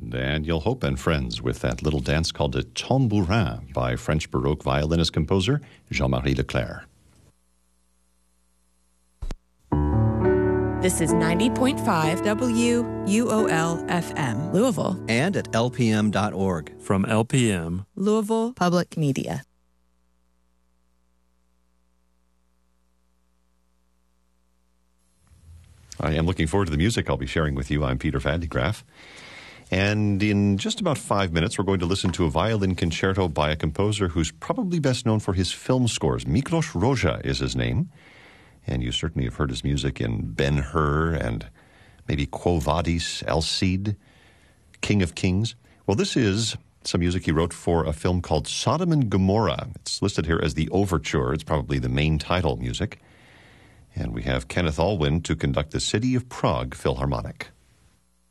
Daniel Hope and Friends with that little dance called a tambourin by French Baroque violinist-composer Jean-Marie Leclerc. This is 90.5 WUOL-FM, Louisville. And at lpm.org. From LPM, Louisville Public Media. I am looking forward to the music I'll be sharing with you. I'm Peter Van de Graaff. And in just about 5 minutes, we're going to listen to a violin concerto by a composer who's probably best known for his film scores. Miklos Rozsa is his name. And you certainly have heard his music in Ben-Hur and maybe Quo Vadis, El Cid, King of Kings. Well, this is some music he wrote for a film called Sodom and Gomorrah. It's listed here as the Overture. It's probably the main title music. And we have Kenneth Alwyn to conduct the City of Prague Philharmonic.